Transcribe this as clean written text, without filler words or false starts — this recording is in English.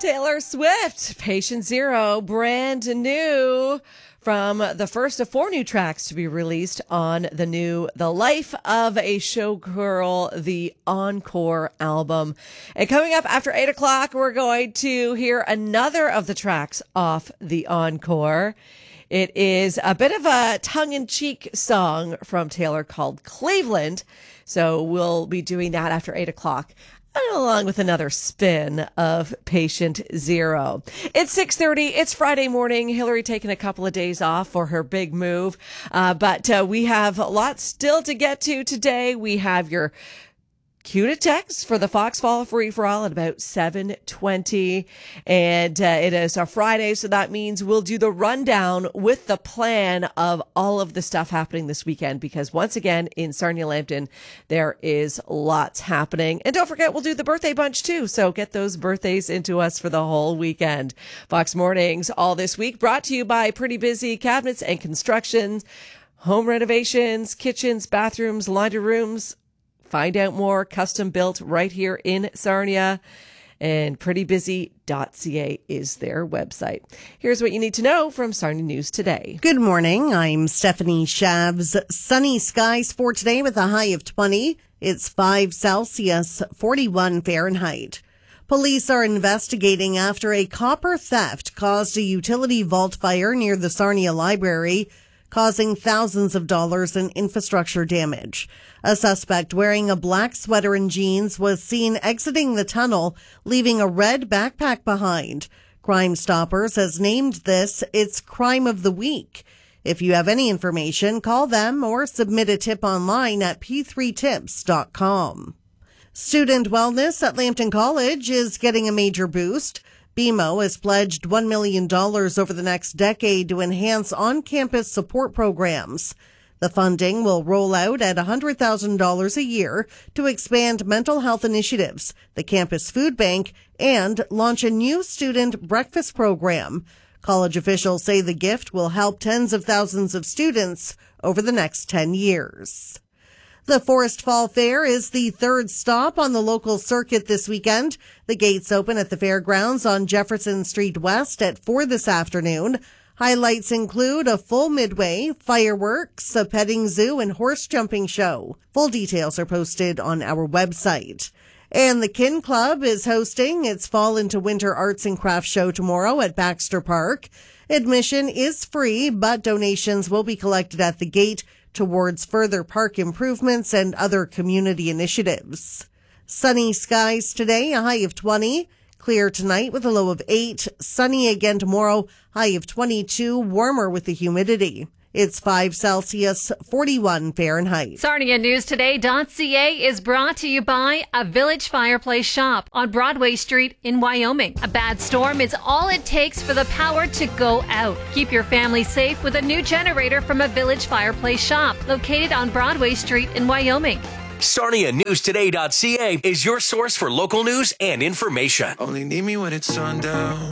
Taylor Swift, Patient Zero, brand new from the first of 4 new tracks to be released on the Life of a Showgirl, the Encore album. And coming up after 8 o'clock, we're going to hear another of the tracks off the Encore. It is a bit of a tongue-in-cheek song from Taylor called Cleveland. So we'll be doing that after 8 o'clock. Along with another spin of Patient Zero. It's 6:30. It's Friday morning. Hillary taking a couple of days off for her big move. But we have lots still to get to today. We have your cue to text for the Fox Fall Free for All at about 7:20. And it is a Friday, so that means we'll do the rundown with the plan of all of the stuff happening this weekend, because once again, in Sarnia-Lambton, there is lots happening. And don't forget, we'll do the birthday bunch too, so get those birthdays into us for the whole weekend. Fox Mornings all this week brought to you by Pretty Busy Cabinets and Construction, home renovations, kitchens, bathrooms, laundry rooms. Find out more, custom built right here in Sarnia, and prettybusy.ca is their website. Here's what you need to know from Sarnia News Today. Good morning. I'm Stephanie Shavs. Sunny skies for today with a high of 20. It's 5 Celsius, 41 Fahrenheit. Police are investigating after a copper theft caused a utility vault fire near the Sarnia Library, causing thousands of dollars in infrastructure damage. A suspect wearing a black sweater and jeans was seen exiting the tunnel, leaving a red backpack behind. Crime Stoppers has named this its Crime of the Week. If you have any information, call them or submit a tip online at p3tips.com. Student wellness at Lambton College is getting a major boost. BMO has pledged $1 million over the next decade to enhance on-campus support programs. The funding will roll out at $100,000 a year to expand mental health initiatives, the campus food bank, and launch a new student breakfast program. College officials say the gift will help tens of thousands of students over the next 10 years. The Forest Fall Fair is the third stop on the local circuit this weekend. The gates open at the fairgrounds on Jefferson Street West at 4 this afternoon. Highlights include a full midway, fireworks, a petting zoo, and horse jumping show. Full details are posted on our website. And the Kin Club is hosting its Fall into Winter Arts and Crafts show tomorrow at Baxter Park. Admission is free, but donations will be collected at the gate towards further park improvements and other community initiatives. Sunny skies today, a high of 20. Clear tonight with a low of 8. Sunny again tomorrow, high of 22. Warmer with the humidity. It's 5 Celsius, 41 Fahrenheit. SarniaNewsToday.ca is brought to you by a Village Fireplace shop on Broadway Street in Wyoming. A bad storm is all it takes for the power to go out. Keep your family safe with a new generator from a Village Fireplace shop located on Broadway Street in Wyoming. SarniaNewsToday.ca is your source for local news and information. Only need me when it's sundown.